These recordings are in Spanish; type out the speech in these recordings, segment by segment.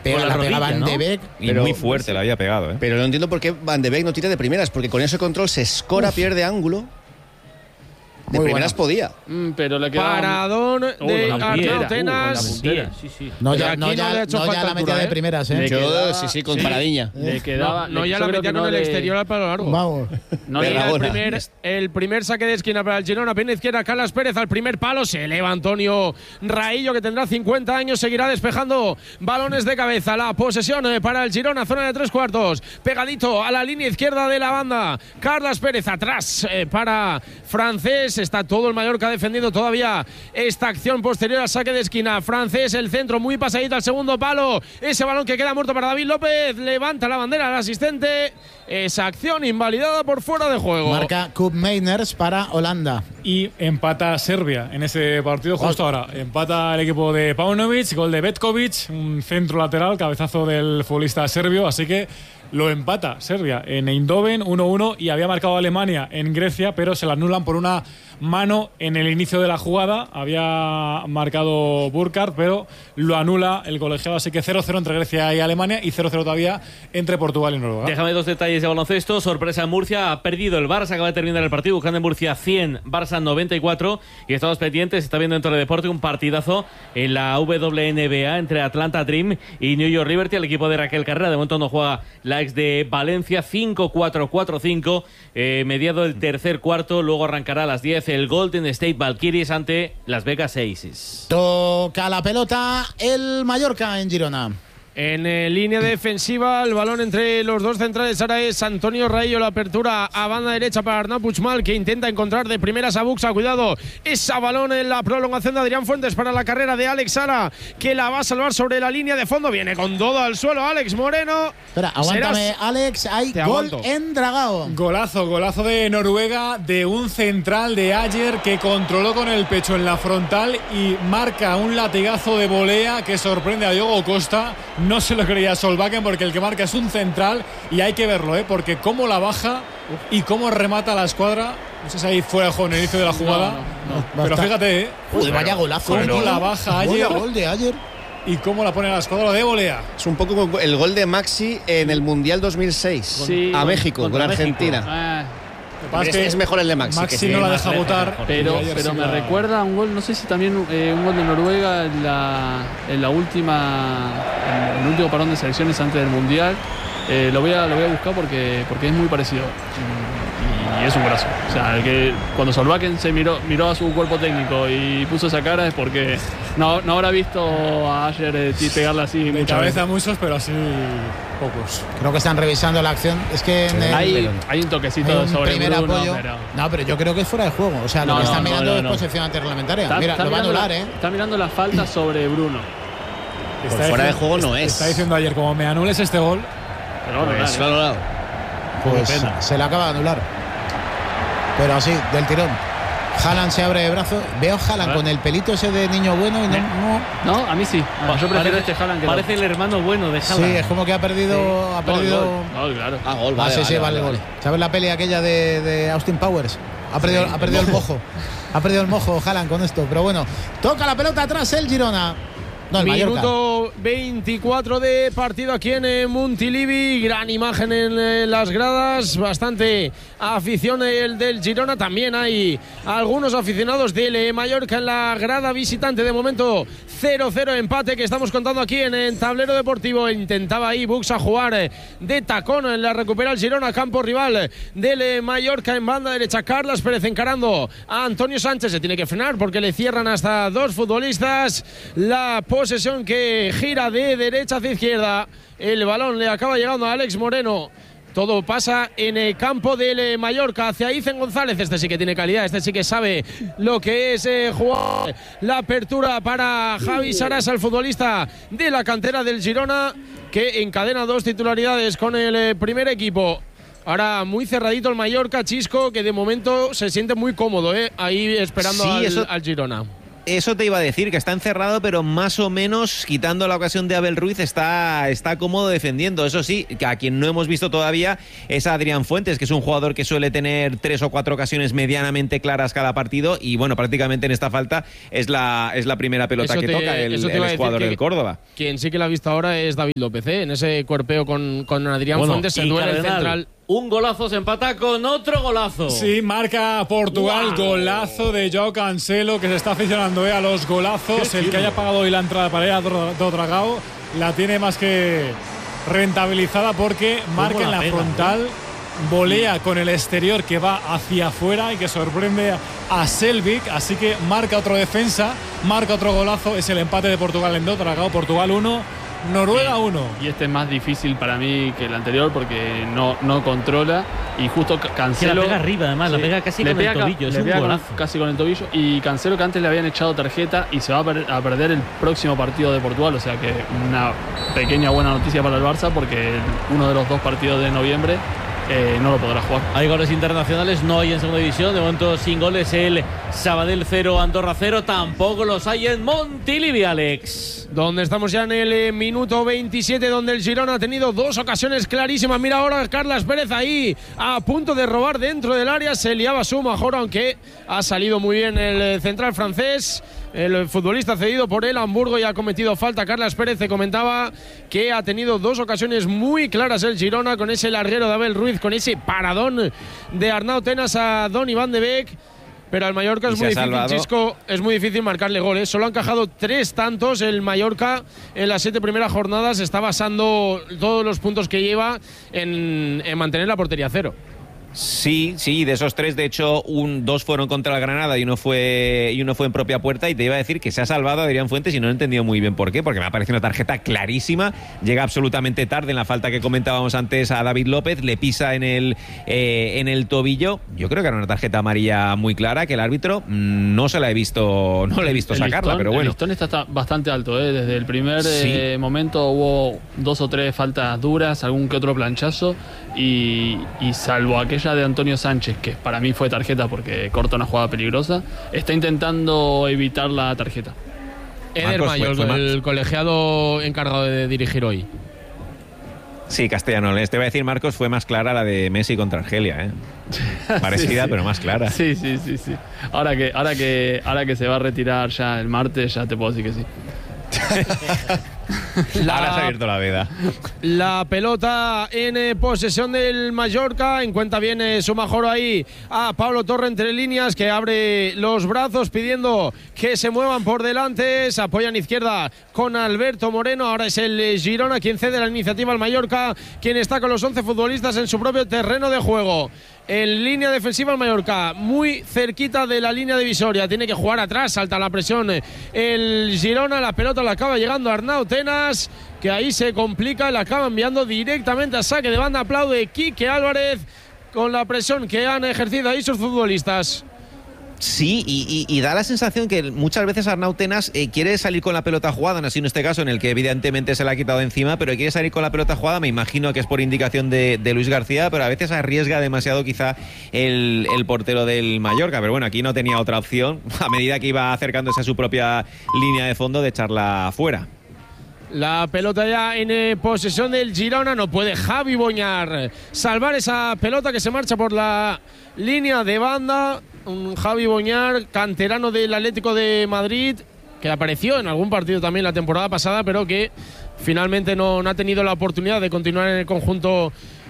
la pega Van ¿no? de Beek. Y muy fuerte la había pegado, ¿eh? Pero no entiendo por qué Van de Beek no tira de primeras, porque con ese control se escora, pierde ángulo. De Muy primeras podía. Pero le quedaba... Paradón de Arnau Tenas. Sí. No, ya no le ha hecho falta la altura, metía de primeras, ¿eh? Sí, con paradilla. Le quedaba... No, ya la metía con el exterior al palo largo. Vamos. No Era le el primer saque de esquina para el Girona, pierna izquierda, Carlos Pérez al primer palo, se eleva Antonio Raillo, que tendrá 50 años, seguirá despejando balones de cabeza. La posesión para el Girona, zona de 3/4, pegadito a la línea izquierda de la banda. Carlos Pérez atrás para Francés, está todo el Mallorca defendiendo todavía esta acción posterior al saque de esquina. Francés, el centro muy pasadito al segundo palo, ese balón que queda muerto para David López, levanta la bandera al asistente. Esa acción invalidada por fuera de juego. Marca Koopmeiners para Holanda. Y empata Serbia en ese partido justo ahora. Empata el equipo de Paunovic, gol de Petkovic, un centro lateral, cabezazo del futbolista serbio, así que lo empata Serbia en Eindhoven 1-1 y había marcado Alemania en Grecia, pero se la anulan por una mano en el inicio de la jugada. Había marcado Burkhardt, pero lo anula el colegiado, así que 0-0 entre Grecia y Alemania y 0-0 todavía entre Portugal y Noruega. Déjame dos detalles de baloncesto. Sorpresa en Murcia, ha perdido el Barça, acaba de terminar el partido. Buscando en Murcia 100, Barça 94. Y estamos pendientes, está viendo en Teledeporte un partidazo en la WNBA entre Atlanta Dream y New York Liberty. El equipo de Raquel Carrera, de momento no juega la ex de Valencia. 5-4-4-5, mediado el tercer cuarto. Luego arrancará a las 10 el Golden State Valkyries ante Las Vegas Aces. Toca la pelota el Mallorca en Girona. En línea defensiva, el balón entre los dos centrales. Ahora es Antonio Raillo, la apertura a banda derecha para Arnau Puigmal, que intenta encontrar de primeras a Buxa. Cuidado, esa balón en la prolongación de Adrián Fuentes para la carrera de Alex Sara, que la va a salvar sobre la línea de fondo. Viene con todo al suelo Alex Moreno. Espera, aguántame, Alex. Hay gol en Dragao. Golazo de Noruega, de un central de Ayer que controló con el pecho en la frontal y marca un latigazo de volea que sorprende a Diogo Costa. No se lo creía Solbakken, porque el que marca es un central y hay que verlo, porque cómo la baja y cómo remata la escuadra. No sé si ahí fuera de juego en el inicio de la jugada, pero fíjate, vaya golazo. Cómo la baja Ayer. Gol de Ayer. Y cómo la pone a la escuadra de volea. Es un poco como el gol de Maxi en el Mundial 2006 a México, con Argentina. Es mejor el de Maxi. Maxi no la deja votar. Pero me recuerda a un gol, no sé si también un gol de Noruega en el último parón de selecciones antes del Mundial. Lo voy a buscar porque es muy parecido. Y es un golazo. O sea, el que cuando Solbakken se miró a su cuerpo técnico y puso esa cara es porque no habrá visto a Ayer pegarla así. De cabeza muchos, pero así pocos. Creo que están revisando la acción. Es que hay un toquecito sobre primer Bruno, apoyo. Pero yo creo que es fuera de juego. O sea, lo que están mirando es posesión antirreglamentaria. Mira, lo va a anular, Está mirando la falta sobre Bruno. Fuera de juego no es. Está diciendo Ayer, como me anules este gol. Pues lo ha anulado. Pues se le acaba de anular. Pero así, del tirón. Haaland se abre de brazo. Veo Haaland con el pelito ese de niño bueno y no, a mí sí. Yo prefiero este Haaland que parece el hermano bueno de Haaland. Sí, es como que ha perdido. Gol, claro. Gol, vale, gol. ¿Sabes la peli aquella de Austin Powers? Ha perdido el mojo. Ha perdido el mojo Haaland con esto. Pero bueno, toca la pelota atrás el Girona. Minuto 24 de partido aquí en Montilivi. Gran imagen en las gradas. Bastante afición del Girona. También hay algunos aficionados del Mallorca en la grada visitante. De momento 0-0 empate que estamos contando aquí en el tablero deportivo. Intentaba ahí Buxa jugar de tacón. La recupera el Girona, campo rival del Mallorca en banda derecha. Carlos Pérez encarando a Antonio Sánchez. Se tiene que frenar porque le cierran hasta dos futbolistas. La posesión que gira de derecha hacia izquierda. El balón le acaba llegando a Alex Moreno. Todo pasa en el campo del Mallorca hacia Icen González. Este sí que tiene calidad, este sí que sabe lo que es jugar. La apertura para Javi Sarasa, el futbolista de la cantera del Girona, que encadena dos titularidades con el primer equipo. Ahora muy cerradito el Mallorca, Chisco, que de momento se siente muy cómodo ahí esperando al Girona. Eso te iba a decir, que está encerrado, pero más o menos, quitando la ocasión de Abel Ruiz, está cómodo defendiendo. Eso sí, que a quien no hemos visto todavía es a Adrián Fuentes, que es un jugador que suele tener 3 o 4 ocasiones medianamente claras cada partido, y bueno, prácticamente en esta falta es la primera pelota que toca el jugador del Córdoba. Quien sí que la ha visto ahora es David López, en ese cuerpeo con Adrián Fuentes, se duele el central. Un golazo, se empata con otro golazo. Sí, marca Portugal, golazo de Joao Cancelo, que se está aficionando a los golazos. El que haya pagado hoy la entrada para ir a Dragao la tiene más que rentabilizada, porque marca en la frontal, volea con el exterior que va hacia afuera y que sorprende a Selvik. Así que marca otro defensa, marca otro golazo. Es el empate de Portugal en Dragao. Portugal 1, Noruega 1. Y este es más difícil para mí que el anterior, porque no controla, y justo Cancelo... Que la pega arriba, además, la pega casi con el tobillo. Es un golazo. Casi con el tobillo. Y Cancelo, que antes le habían echado tarjeta y se va a perder el próximo partido de Portugal. O sea que una pequeña buena noticia para el Barça, porque uno de los 2 partidos de noviembre no lo podrá jugar. Hay goles internacionales, no hay en segunda división. De momento sin goles el Sabadell 0, Andorra 0. Tampoco los hay en Montilivi, Alex. Donde estamos ya en el minuto 27, donde el Girona ha tenido 2 ocasiones clarísimas. Mira ahora Carlas Pérez ahí a punto de robar dentro del área. Se liaba su mejor, aunque ha salido muy bien el central francés. El futbolista cedido por el Hamburgo y ha cometido falta. Carlas Pérez te comentaba que ha tenido 2 ocasiones muy claras el Girona, con ese larguero de Abel Ruiz, con ese paradón de Arnau Tenas a Donny van de Beek. Pero al Mallorca es muy difícil, Chisco, es muy difícil marcarle goles. Solo ha encajado 3 tantos el Mallorca en las 7 primeras jornadas. Está basando todos los puntos que lleva en mantener la portería 0. Sí, de esos 3, de hecho, 2 fueron contra el Granada y uno fue en propia puerta. Y te iba a decir que se ha salvado a Adrián Fuentes y no he entendido muy bien por qué, porque me ha parecido una tarjeta clarísima. Llega absolutamente tarde en la falta que comentábamos antes a David López, le pisa en el tobillo. Yo creo que era una tarjeta amarilla muy clara, que el árbitro no le he visto sacarla, pero bueno. El listón está bastante alto, desde el primer momento hubo 2 o 3 faltas duras, algún que otro planchazo, y salvo aquella de Antonio Sánchez, que para mí fue tarjeta porque corta una jugada peligrosa, está intentando evitar la tarjeta. Eder Mayo, el colegiado encargado de dirigir hoy. Sí, castellano. Te voy a decir, Marcos, fue más clara la de Messi contra Argelia, parecida, sí. Pero más clara. Sí. Ahora que se va a retirar ya el martes, ya te puedo decir que sí. Ahora se ha abierto la veda. La pelota en posesión del Mallorca. Encuentra bien Sumajoro ahí a Pablo Torre entre líneas, que abre los brazos pidiendo que se muevan por delante. Se apoya en izquierda con Alberto Moreno. Ahora es el Girona quien cede la iniciativa al Mallorca, quien está con los 11 futbolistas en su propio terreno de juego. En línea defensiva el Mallorca, muy cerquita de la línea divisoria. Tiene que jugar atrás, salta la presión el Girona. La pelota la acaba llegando a Arnau Tenas, que ahí se complica, la acaba enviando directamente a saque de banda. Aplaude Quique Álvarez con la presión que han ejercido ahí sus futbolistas. Sí, y da la sensación que muchas veces Arnau Tenas quiere salir con la pelota jugada, no así en este caso, en el que evidentemente se la ha quitado encima, pero quiere salir con la pelota jugada. Me imagino que es por indicación de Luis García, pero a veces arriesga demasiado quizá el portero del Mallorca. Pero bueno, aquí no tenía otra opción, a medida que iba acercándose a su propia línea de fondo, de echarla fuera. La pelota ya en posesión del Girona. No puede Javi Boñar salvar esa pelota que se marcha por la línea de banda. Un Javi Boñar, canterano del Atlético de Madrid, que apareció en algún partido también la temporada pasada, pero que finalmente no ha tenido la oportunidad de continuar en el conjunto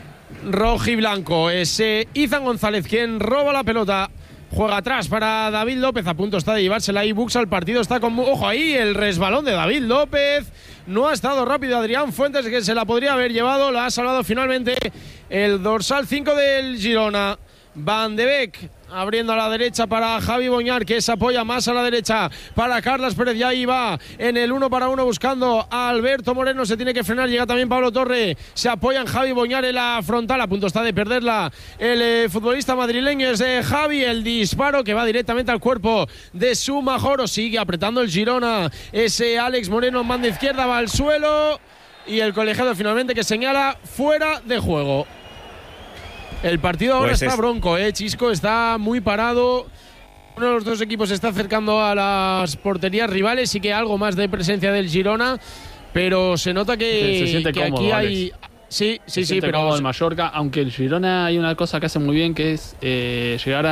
rojiblanco. Es Izan González quien roba la pelota. Juega atrás para David López, a punto está de llevársela ahí Buxa. El partido está con... Ojo ahí, el resbalón de David López. No ha estado rápido Adrián Fuentes, que se la podría haber llevado. La ha salvado finalmente el dorsal 5 del Girona. Van de Beek abriendo a la derecha para Javi Boñar, que se apoya más a la derecha para Carlas Pérez. Ya ahí va en el 1 para 1 buscando a Alberto Moreno. Se tiene que frenar, llega también Pablo Torre. Se apoya en Javi Boñar en la frontal. A punto está de perderla el futbolista madrileño. Es de Javi, el disparo que va directamente al cuerpo de Sumajoro. Sigue apretando el Girona. Ese Alex Moreno en banda izquierda, va al suelo. Y el colegiado finalmente que señala fuera de juego. El partido ahora está bronco, Chisco, está muy parado. uno de los dos equipos se está acercando a las porterías rivales, sí que algo más de presencia del Girona, pero se nota que se siente que cómodo, aquí hay... Alex. Sí, pero el Mallorca, aunque el Girona hay una cosa que hace muy bien, que es llegar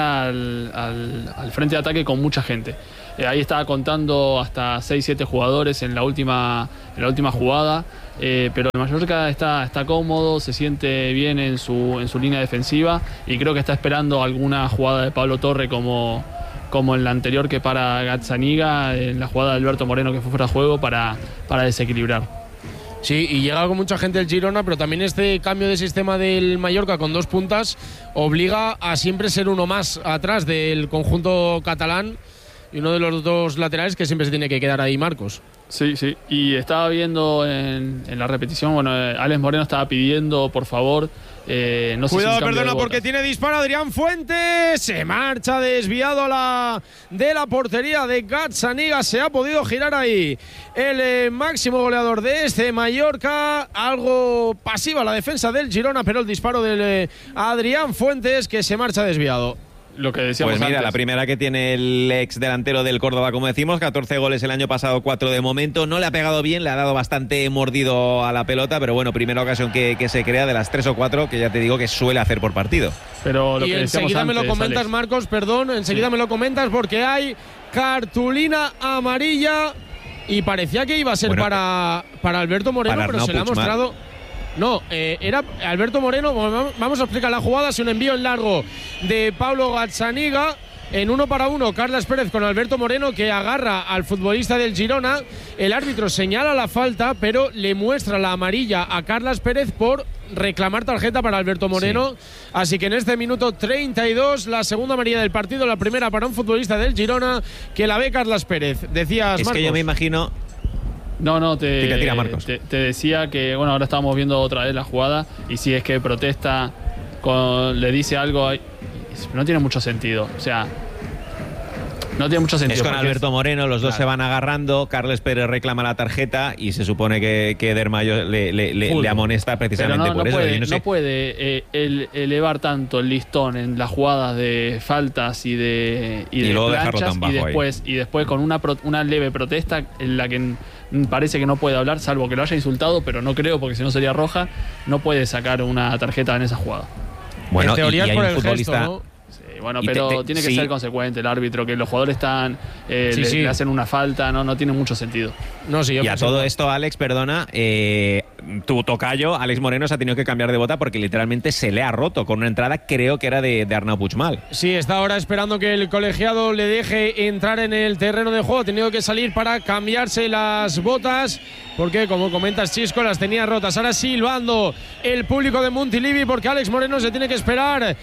al frente de ataque con mucha gente. Ahí estaba contando hasta 6-7 jugadores en la última jugada, pero el Mallorca está cómodo, se siente bien en su línea defensiva y creo que está esperando alguna jugada de Pablo Torre como en la anterior que para Gazzaniga, en la jugada de Alberto Moreno que fue fuera de juego para desequilibrar. Sí, y llega con mucha gente el Girona, pero también este cambio de sistema del Mallorca con 2 puntas obliga a siempre ser uno más atrás del conjunto catalán y uno de los 2 laterales que siempre se tiene que quedar ahí, Marcos. Sí, y estaba viendo en la repetición, bueno, Alex Moreno estaba pidiendo, por favor, no sé cuidado, si perdona, porque tiene disparo Adrián Fuentes, se marcha desviado de la portería de Gazzaniga, se ha podido girar ahí el máximo goleador de este Mallorca, algo pasiva la defensa del Girona, pero el disparo del Adrián Fuentes que se marcha desviado. Lo que decíamos pues mira, antes. la primera que tiene el ex delantero del Córdoba, como decimos, 14 goles el año pasado, 4 de momento. No le ha pegado bien, le ha dado bastante mordido a la pelota, pero bueno, primera ocasión que se crea de las 3 o 4 que ya te digo que suele hacer por partido. Pero lo y que enseguida me lo comentas, Alex. Marcos, perdón, enseguida me lo comentas porque hay cartulina amarilla y parecía que iba a ser para Alberto Moreno, para pero Arnau se le ha Puigmal. mostrado... No, era Alberto Moreno. Vamos a explicar la jugada. Es un envío en largo de Pablo Gazzaniga. En 1-1, Carles Pérez con Alberto Moreno, que agarra al futbolista del Girona. El árbitro señala la falta, pero le muestra la amarilla a Carles Pérez por reclamar tarjeta para Alberto Moreno. Sí. Así que en este minuto 32, la segunda amarilla del partido, la primera para un futbolista del Girona, que la ve Carles Pérez. Decías, es Marcos. que yo me imagino... No, tira, Marcos. Te decía que, bueno, ahora estamos viendo otra vez la jugada y si es que protesta, le dice algo, no tiene mucho sentido. O sea, no tiene mucho sentido. Es con Alberto Moreno, los dos se van agarrando, Carles Pérez reclama la tarjeta y se supone que Dermayo le amonesta precisamente por eso. No puede elevar tanto el listón en las jugadas de faltas y de luego planchas, dejarlo tan bajo y después con una leve protesta en la que parece que no puede hablar, salvo que lo haya insultado, pero no creo porque si no sería roja, no puede sacar una tarjeta en esa jugada. Bueno, en teoría y es por hay el un futbolista... gesto, ¿no? Bueno, pero tiene que ser consecuente el árbitro, que los jugadores le hacen una falta, no tiene mucho sentido. No, sí, y a todo esto, Alex, perdona, tu tocayo, Alex Moreno, se ha tenido que cambiar de bota porque literalmente se le ha roto con una entrada, creo que era de Arnau Puigmal. Sí, está ahora esperando que el colegiado le deje entrar en el terreno de juego. Ha tenido que salir para cambiarse las botas, porque como comentas, Chisco, las tenía rotas. Ahora silbando el público de Montilivi, porque Alex Moreno se tiene que esperar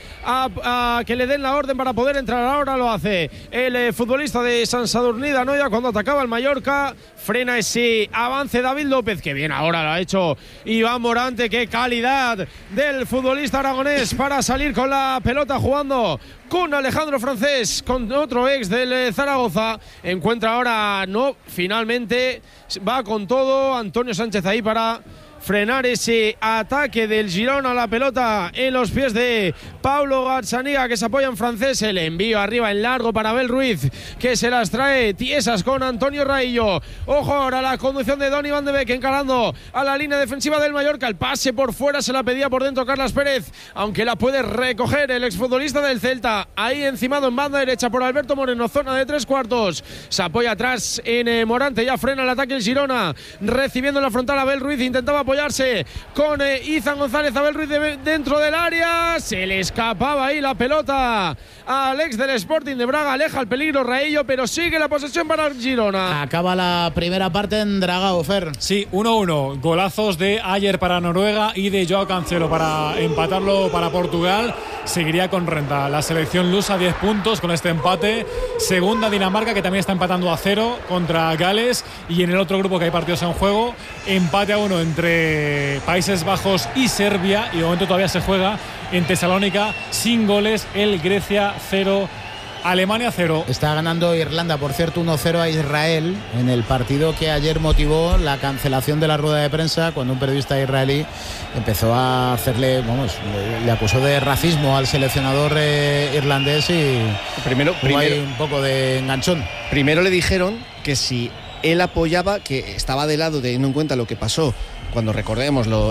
a que le den la orden para poder entrar. Ahora lo hace el futbolista de Sant Sadurní d'Anoia cuando atacaba el Mallorca. Frena ese avance David López, que bien ahora lo ha hecho Iván Morante. Qué calidad del futbolista aragonés para salir con la pelota jugando con Alejandro Francés, con otro ex del Zaragoza. Encuentra ahora, finalmente va con todo Antonio Sánchez ahí para frenar ese ataque del Girona. La pelota en los pies de Pablo Gazzaniga, que se apoya en Francés. El envío arriba en largo para Abel Ruiz, que se las trae tiesas con Antonio Raillo. Ojo ahora la conducción de Donny van de Beek encarando a la línea defensiva del Mallorca. El pase por fuera se la pedía por dentro Carles Pérez, aunque la puede recoger el exfutbolista del Celta. Ahí encimado en banda derecha por Alberto Moreno, zona de 3/4. Se apoya atrás en Morante, ya frena el ataque el Girona, recibiendo en la frontal Abel Ruiz. Intentaba apoyarse con Izan González. Abel Ruiz dentro del área, se le escapaba ahí la pelota al ex del Sporting de Braga. Aleja el peligro Raillo, pero sigue la posesión para el Girona. Acaba la primera parte en Dragao, Fer. Sí, 1-1. Golazos de Ayer para Noruega y de Joao Cancelo para empatarlo para Portugal. Seguiría con renta la selección lusa, 10 puntos con este empate. Segunda Dinamarca, que también está empatando a 0 contra Gales. Y en el otro grupo que hay partidos en juego, empate a 1 entre Países Bajos y Serbia. Y de momento todavía se juega en Tesalónica sin goles el Grecia 0, Alemania 0. Está ganando Irlanda, por cierto, 1-0 a Israel en el partido que ayer motivó la cancelación de la rueda de prensa cuando un periodista israelí empezó a hacerle, le acusó de racismo al seleccionador irlandés y primero hay un poco de enganchón. Primero le dijeron que si él apoyaba, que estaba de lado teniendo en cuenta lo que pasó cuando, recordémoslo,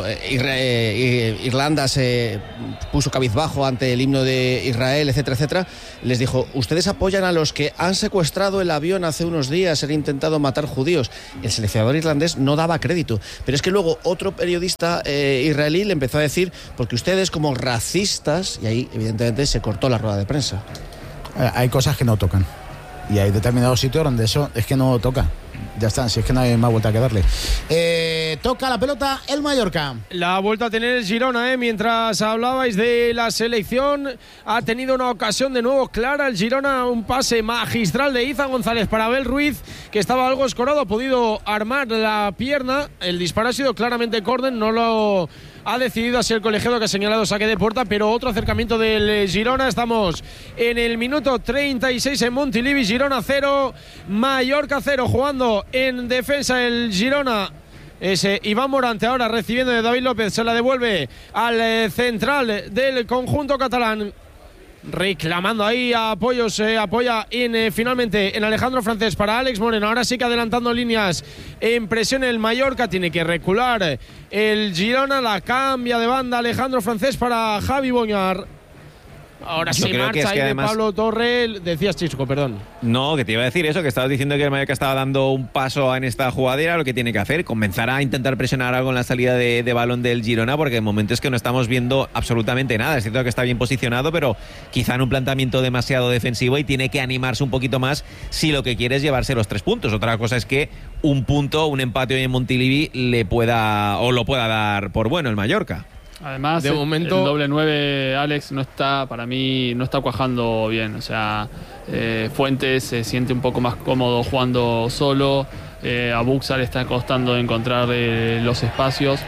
Irlanda se puso cabizbajo ante el himno de Israel, etcétera, etcétera. Les dijo: ustedes apoyan a los que han secuestrado el avión hace unos días, han intentado matar judíos. El seleccionador irlandés no daba crédito, pero es que luego otro periodista israelí le empezó a decir: porque ustedes como racistas, y ahí evidentemente se cortó la rueda de prensa. Hay cosas que no tocan y hay determinados sitios donde eso es que no toca. Ya está, si es que no hay más vuelta que darle. Toca la pelota el Mallorca. La vuelta a tener el Girona, mientras hablabais de la selección, ha tenido una ocasión de nuevo clara el Girona, un pase magistral de Izan González para Abel Ruiz, que estaba algo escorado, ha podido armar la pierna, el disparo ha sido claramente córner, no lo ha decidido así el colegiado, que ha señalado saque de puerta, pero otro acercamiento del Girona. Estamos en el minuto 36 en Montilivi, Girona 0, Mallorca 0, jugando en defensa el Girona. Ese Iván Morante ahora recibiendo de David López, se la devuelve al central del conjunto catalán, reclamando ahí apoyos, se apoya finalmente en Alejandro Francés para Alex Moreno. Ahora sí que adelantando líneas en presión el Mallorca, tiene que recular el Girona, la cambia de banda Alejandro Francés para Javi Boñar. Ahora sí marcha ahí de Pablo Torre. Decías, Chisco, perdón. No, que te iba a decir eso, que estabas diciendo que el Mallorca estaba dando un paso en esta jugadera. Lo que tiene que hacer, comenzar a intentar presionar algo en la salida de balón del Girona, porque en momentos es que no estamos viendo absolutamente nada. Es cierto que está bien posicionado, pero quizá en un planteamiento demasiado defensivo, y tiene que animarse un poquito más si lo que quiere es llevarse los 3 puntos. Otra cosa es que un punto, un empate hoy en Montilivi lo pueda dar por bueno el Mallorca. Además, de momento, el doble 9, Alex, para mí no está cuajando bien. O sea, Fuentes se siente un poco más cómodo jugando solo. A Buxa le está costando encontrar los espacios.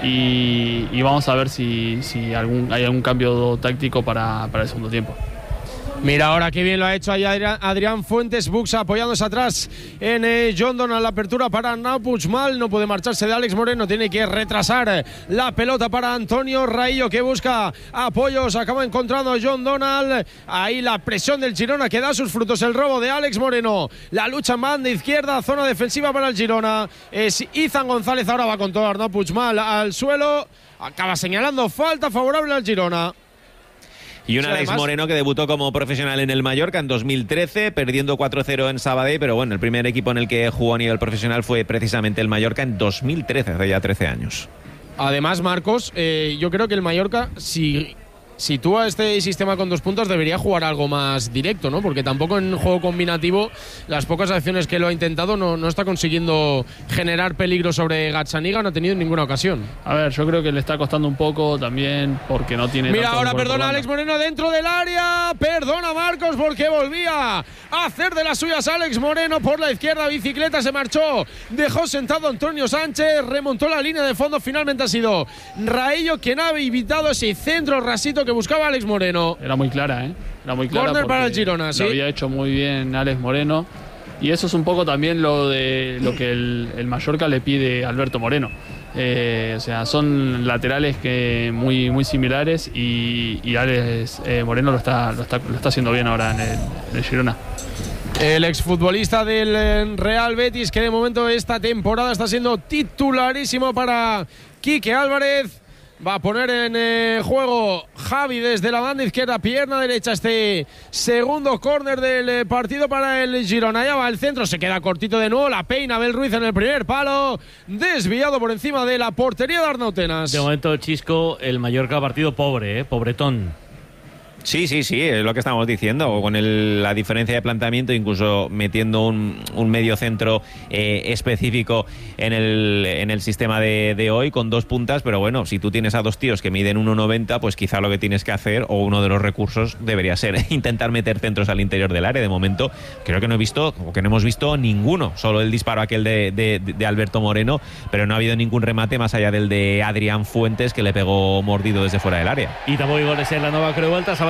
Y vamos a ver si hay algún cambio táctico para el segundo tiempo. Mira ahora qué bien lo ha hecho ahí Adrián Fuentes. Buxa apoyándose atrás en John Donald. La apertura para Arnau Puigmal. No puede marcharse de Alex Moreno. Tiene que retrasar la pelota para Antonio Raillo, que busca apoyos. Acaba encontrando John Donald. Ahí la presión del Girona que da sus frutos. El robo de Alex Moreno. La lucha en banda izquierda. Zona defensiva para el Girona. Es Izan González. Ahora va con todo Arnau Puigmal al suelo. Acaba señalando falta favorable al Girona. Y un Alex Moreno que debutó como profesional en el Mallorca en 2013, perdiendo 4-0 en Sabadell, pero bueno, el primer equipo en el que jugó a nivel profesional fue precisamente el Mallorca en 2013, hace ya 13 años. Además, Marcos, yo creo que el Mallorca, si sitúa este sistema con 2 puntos, debería jugar algo más directo, ¿no? Porque tampoco en juego combinativo, las pocas acciones que lo ha intentado, no está consiguiendo generar peligro sobre Gazzaniga, no ha tenido ninguna ocasión. A ver, yo creo que le está costando un poco también porque no tiene... Mira, ahora perdona Alex Moreno dentro del área, perdona Marcos porque volvía a hacer de las suyas Alex Moreno por la izquierda, bicicleta, se marchó, dejó sentado Antonio Sánchez, remontó la línea de fondo, finalmente ha sido Raillo quien ha evitado ese centro rasito que buscaba Alex Moreno. Era muy clara, Era muy clara. Corner para el Girona, sí. Lo había hecho muy bien Alex Moreno. Y eso es un poco también lo que el Mallorca le pide a Alberto Moreno. O sea, son laterales que muy, muy similares y Alex Moreno lo está haciendo bien ahora en el Girona. El exfutbolista del Real Betis, que de momento esta temporada está siendo titularísimo para Quique Álvarez. Va a poner en juego Javi desde la banda izquierda, pierna derecha, este segundo córner del partido para el Girona. Ya va el centro, se queda cortito de nuevo, la peina Abel Ruiz en el primer palo, desviado por encima de la portería de Arnau Tenas. De momento, Chisco, el Mallorca partido pobre, pobretón. Sí, es lo que estamos diciendo, con la diferencia de planteamiento, incluso metiendo un medio centro específico en el sistema de hoy, con 2 puntas, pero bueno, si tú tienes a 2 tíos que miden 1,90, pues quizá lo que tienes que hacer, o uno de los recursos, debería ser intentar meter centros al interior del área. De momento, creo que no hemos visto ninguno, solo el disparo aquel de Alberto Moreno, pero no ha habido ningún remate más allá del de Adrián Fuentes, que le pegó mordido desde fuera del área. Y tampoco hay goles en la Nova Creu Alta,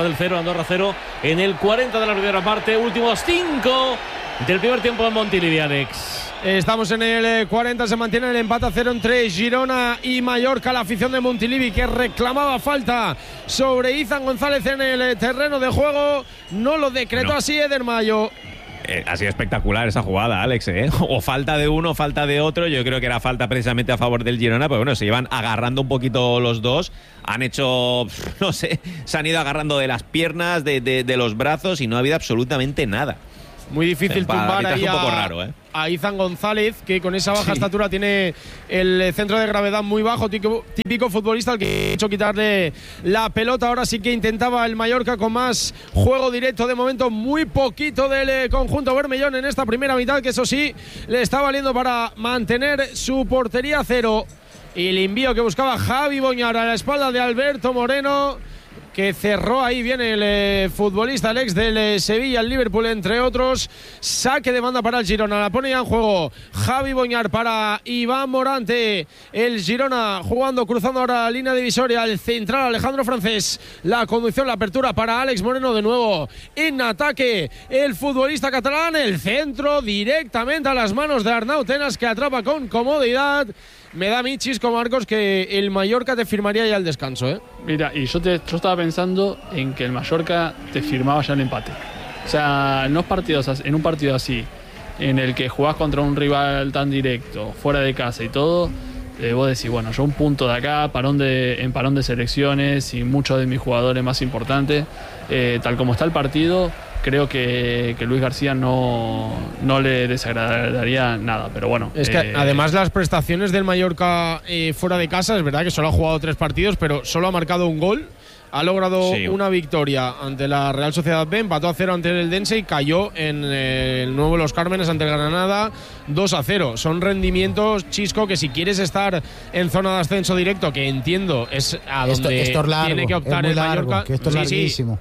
del 0, Andorra 0 en el 40 de la primera parte. Últimos 5 del primer tiempo en Montilivi, Alex. Estamos en el 40, se mantiene el empate a 0 entre Girona y Mallorca. La afición de Montilivi, que reclamaba falta sobre Izan González en el terreno de juego, no lo decretó así Eder Mayo. Ha sido espectacular esa jugada, Alex, ¿eh? O falta de uno, falta de otro. Yo creo que era falta precisamente a favor del Girona, pero bueno, se iban agarrando un poquito los dos. Han hecho, no sé, se han ido agarrando de las piernas, de los brazos, y no ha habido absolutamente nada. Muy difícil tumbar ahí un poco raro, a Izan González, que con esa baja estatura tiene el centro de gravedad muy bajo, típico futbolista al que ha hecho quitarle la pelota. Ahora sí que intentaba el Mallorca con más juego directo. De momento muy poquito del conjunto bermellón en esta primera mitad, que eso sí le está valiendo para mantener su portería a 0. Y el envío que buscaba Javi Boñar a la espalda de Alberto Moreno, que cerró ahí bien el futbolista, el ex del Sevilla, el Liverpool, entre otros. Saque de banda para el Girona, la pone ya en juego Javi Boñar para Iván Morante. El Girona jugando, cruzando ahora la línea divisoria, el central Alejandro Francés. La conducción, la apertura para Alex Moreno, de nuevo en ataque el futbolista catalán. El centro directamente a las manos de Arnau Tenas, que atrapa con comodidad. Me da a mí, Chisco, Marcos, que el Mallorca te firmaría ya el descanso, ¿eh? Mira, y yo estaba pensando en que el Mallorca te firmaba ya el empate. O sea, en un partido así, en el que jugás contra un rival tan directo, fuera de casa y todo, vos decís, bueno, yo un punto de acá, parón de selecciones y muchos de mis jugadores más importantes, tal como está el partido, creo que Luis García no le desagradaría nada, pero bueno. Es que además las prestaciones del Mallorca fuera de casa, es verdad que solo ha jugado 3 partidos, pero solo ha marcado un gol. Ha logrado una victoria ante la Real Sociedad B, empató a 0 ante el Eldense y cayó en el nuevo Los Cármenes ante el Granada 2-0. Son rendimientos, Chisco, que si quieres estar en zona de ascenso directo, que entiendo es a donde esto es largo, tiene que optar el Mallorca. Que esto es larguísimo.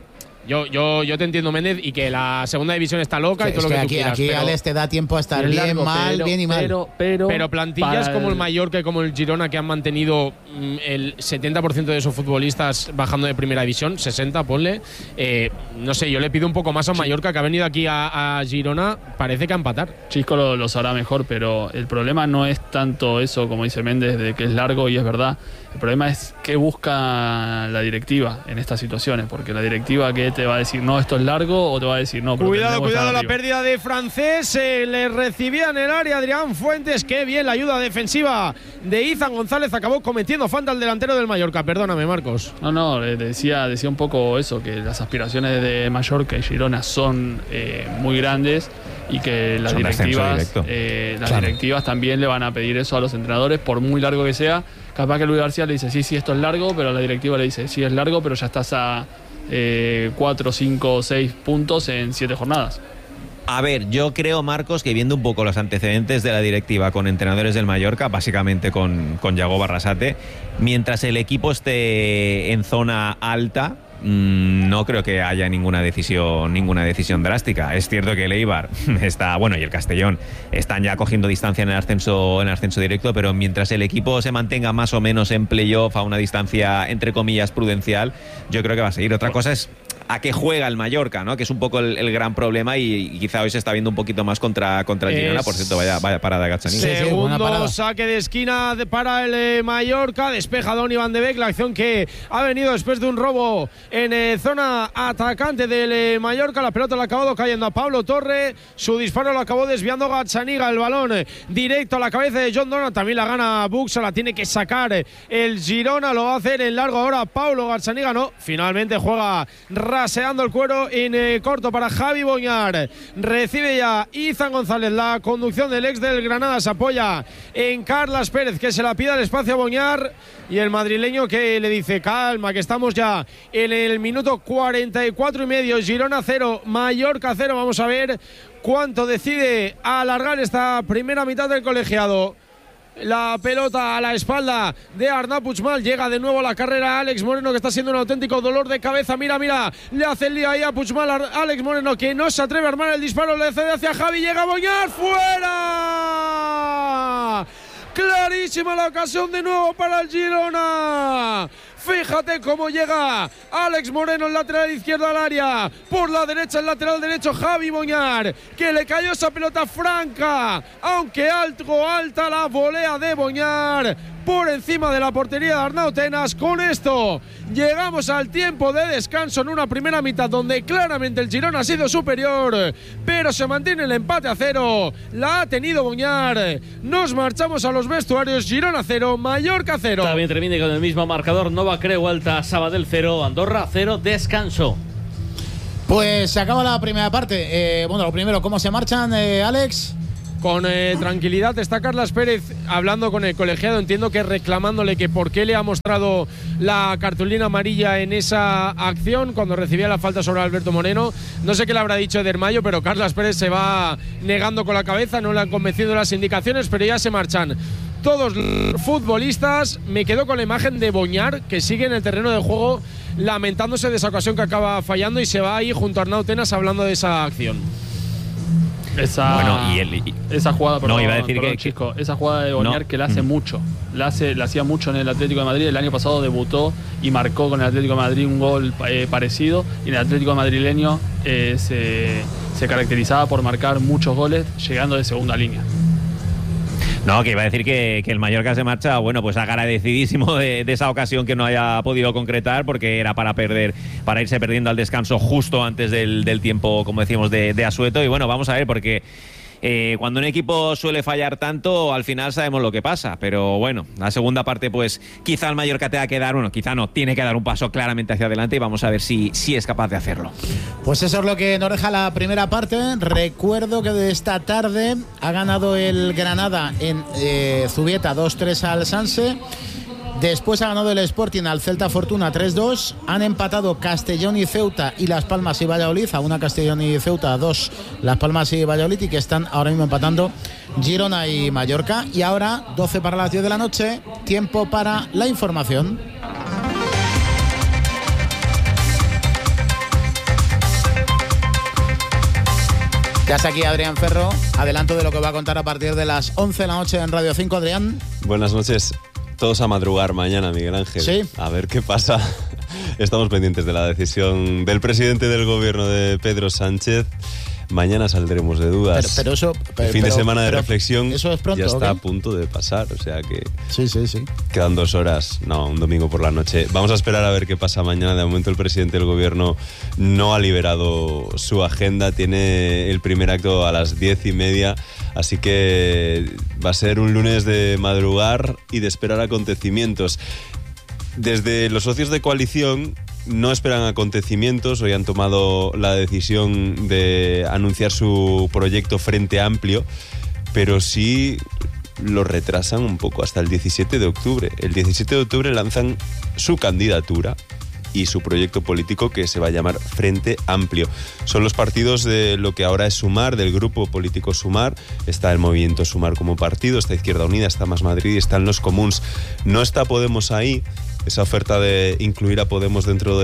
Yo te entiendo, Méndez, y que la segunda división está loca y todo lo que tú quieras. Aquí Alex te da tiempo a estar bien, bien y mal. Pero plantillas como el Mallorca y como el Girona, que han mantenido el 70% de sus futbolistas bajando de primera división, 60, ponle. No sé, yo le pido un poco más a Mallorca, que ha venido aquí a Girona, parece que a empatar. Chisco lo sabrá mejor, pero el problema no es tanto eso, como dice Méndez, de que es largo y es verdad. El problema es qué busca la directiva en estas situaciones, porque la directiva que te va a decir no, esto es largo, o te va a decir no, pero cuidado la pérdida de Francés, le recibía en el área Adrián Fuentes. Qué bien la ayuda defensiva de Izan González, acabó cometiendo falta el delantero del Mallorca. Perdóname, Marcos. No, decía un poco eso, que las aspiraciones de Mallorca y Girona son muy grandes y que las directivas también le van a pedir eso a los entrenadores, por muy largo que sea. Capaz que Luis García le dice, sí, esto es largo, pero la directiva le dice, sí, es largo, pero ya estás a 4, 5, 6 puntos en 7 jornadas. A ver, yo creo, Marcos, que viendo un poco los antecedentes de la directiva con entrenadores del Mallorca, básicamente con Yago Barrasate, mientras el equipo esté en zona alta, no creo que haya ninguna decisión drástica. Es cierto que el Eibar está, bueno, y el Castellón están ya cogiendo distancia en el ascenso directo, pero mientras el equipo se mantenga más o menos en playoff a una distancia entre comillas prudencial, yo creo que va a seguir. Otra cosa es a qué juega el Mallorca, ¿no? Que es un poco el gran problema, y quizá hoy se está viendo un poquito más contra el Girona. Por cierto, vaya parada de Gazzaniga. Segundo saque de esquina para el Mallorca, despeja Don Iván de Beek, la acción que ha venido después de un robo en zona atacante del Mallorca. La pelota la ha acabado cayendo a Pablo Torre, su disparo lo acabó desviando Gazzaniga, el balón directo a la cabeza de John Donald, también la gana Buxa, la tiene que sacar el Girona, lo va a hacer en largo ahora Paulo Gazzaniga, no, finalmente juega raseando el cuero en corto para Javi Boñar. Recibe ya Izan González, la conducción del ex del Granada, se apoya en Carlas Pérez, que se la pide al espacio a Boñar, y el madrileño que le dice calma, que estamos ya en el minuto 44 y medio. Girona 0, Mallorca 0. Vamos a ver cuánto decide alargar esta primera mitad del colegiado. La pelota a la espalda de Arnau Puigmal. Llega de nuevo la carrera Alex Moreno, que está siendo un auténtico dolor de cabeza. Mira, le hace el lío ahí a Puigmal. Alex Moreno, que no se atreve a armar el disparo, le cede hacia Javi. Llega Boñar, ¡fuera! Clarísima la ocasión de nuevo para el Girona. Fíjate cómo llega Alex Moreno, el lateral izquierdo al área. Por la derecha, el lateral derecho, Javi Boñar, que le cayó esa pelota franca, aunque alta la volea de Boñar por encima de la portería de Arnau Tenas. Con esto llegamos al tiempo de descanso en una primera mitad donde claramente el Girona ha sido superior, pero se mantiene el empate a 0. La ha tenido Boñar. Nos marchamos a los vestuarios. Girona 0, Mallorca 0. También termina con el mismo marcador. Nova Creu Alta, Sabadell 0, Andorra 0, descanso. Pues se acaba la primera parte. Bueno, lo primero, ¿cómo se marchan, Alex? Con tranquilidad. Está Carlas Pérez hablando con el colegiado, entiendo que reclamándole que por qué le ha mostrado la cartulina amarilla en esa acción cuando recibía la falta sobre Alberto Moreno. No sé qué le habrá dicho Eder Mayo, pero Carlas Pérez se va negando con la cabeza, no le han convencido las indicaciones, pero ya se marchan todos los futbolistas. Me quedo con la imagen de Boñar, que sigue en el terreno de juego lamentándose de esa ocasión que acaba fallando, y se va ahí junto a Arnau Tenas hablando de esa acción. Esa jugada, perdón, iba a decir perdón, Chisco, esa jugada de Boñar que la hace mucho, la hacía mucho en el Atlético de Madrid. El año pasado debutó y marcó con el Atlético de Madrid un gol parecido, y en el Atlético madrileño se caracterizaba por marcar muchos goles llegando de segunda línea. No, que iba a decir que el Mallorca se marcha, bueno, pues agradecidísimo de esa ocasión que no haya podido concretar, porque era para irse perdiendo al descanso justo antes del tiempo, como decíamos, de asueto. Y bueno, vamos a ver, porque cuando un equipo suele fallar tanto, al final sabemos lo que pasa. Pero bueno, la segunda parte, pues quizá el Mallorca tenga que dar, tiene que dar un paso claramente hacia adelante, y vamos a ver si es capaz de hacerlo. Pues eso es lo que nos deja la primera parte. Recuerdo que de esta tarde ha ganado el Granada en Zubieta 2-3 al Sanse. Después ha ganado el Sporting al Celta Fortuna 3-2. Han empatado Castellón y Ceuta y Las Palmas y Valladolid. A 1 Castellón y Ceuta, a 2 Las Palmas y Valladolid, y que están ahora mismo empatando Girona y Mallorca. Y ahora, 12 para las 10 de la noche, tiempo para la información. Ya está aquí Adrián Ferro. Adelanto de lo que va a contar a partir de las 11 de la noche en Radio 5. Adrián. Buenas noches. Todos a madrugar mañana, Miguel Ángel. Sí. A ver qué pasa. Estamos pendientes de la decisión del presidente del gobierno, de Pedro Sánchez. Mañana saldremos de dudas. Pero eso... El fin de semana de reflexión eso es pronto, ya está ¿okay? a punto de pasar, o sea que... Sí. Quedan 2 horas, un domingo por la noche. Vamos a esperar a ver qué pasa mañana. De momento el presidente del gobierno no ha liberado su agenda. Tiene el primer acto a las 10:30, así que va a ser un lunes de madrugar y de esperar acontecimientos. Desde los socios de coalición no esperan acontecimientos. Hoy han tomado la decisión de anunciar su proyecto Frente Amplio, pero sí lo retrasan un poco hasta el 17 de octubre. El 17 de octubre lanzan su candidatura y su proyecto político, que se va a llamar Frente Amplio. Son los partidos de lo que ahora es Sumar, del grupo político Sumar. Está el movimiento Sumar como partido, está Izquierda Unida, está Más Madrid y están los Comuns. No está Podemos ahí. Esa oferta de incluir a Podemos dentro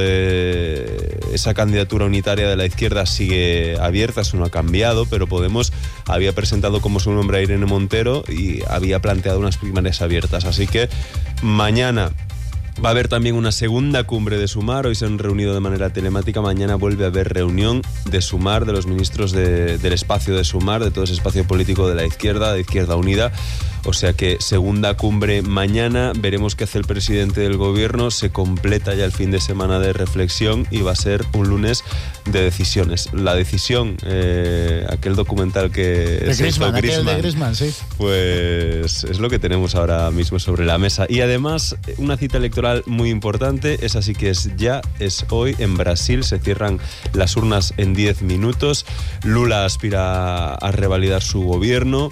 de esa candidatura unitaria de la izquierda sigue abierta, eso no ha cambiado, pero Podemos había presentado como su nombre a Irene Montero y había planteado unas primarias abiertas. Así que mañana va a haber también una segunda cumbre de Sumar. Hoy se han reunido de manera telemática. Mañana vuelve a haber reunión de Sumar, de los ministros del espacio de Sumar, de todo ese espacio político de la izquierda, de Izquierda Unida. O sea que segunda cumbre mañana. Veremos qué hace el presidente del gobierno. Se completa ya el fin de semana de reflexión y va a ser un lunes de decisiones. La decisión, aquel documental que de Griezmann, sí. Pues es lo que tenemos ahora mismo sobre la mesa. Y además, una cita electoral muy importante. Esa sí que es hoy en Brasil. Se cierran las urnas en 10 minutos. Lula aspira a revalidar su gobierno.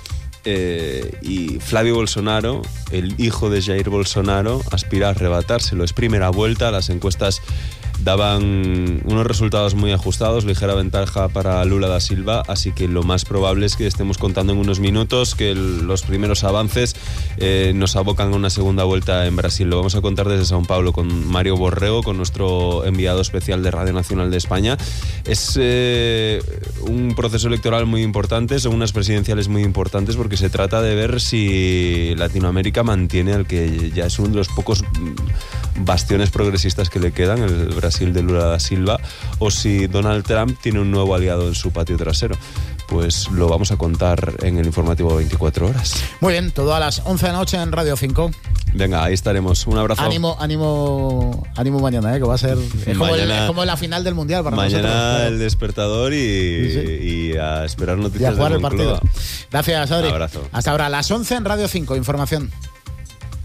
Y Flavio Bolsonaro, el hijo de Jair Bolsonaro, aspira a arrebatárselo. Es primera vuelta. Las encuestas daban unos resultados muy ajustados, ligera ventaja para Lula da Silva, así que lo más probable es que estemos contando en unos minutos que los primeros avances nos abocan a una segunda vuelta en Brasil. Lo vamos a contar desde São Paulo con Mario Borrego, con nuestro enviado especial de Radio Nacional de España. Es un proceso electoral muy importante, son unas presidenciales muy importantes porque porque se trata de ver si Latinoamérica mantiene al que ya es uno de los pocos bastiones progresistas que le quedan, el Brasil de Lula da Silva, o si Donald Trump tiene un nuevo aliado en su patio trasero. Pues lo vamos a contar en el informativo 24 horas. Muy bien, todo a las 11 de la noche en Radio 5. Venga, ahí estaremos. Un abrazo. Ánimo mañana, que va a ser... Es como la final del Mundial para mañana nosotros. El despertador y a esperar noticias y a jugar de el partido. Gracias, Adri. Un abrazo. Hasta ahora, a las 11 en Radio 5. Información.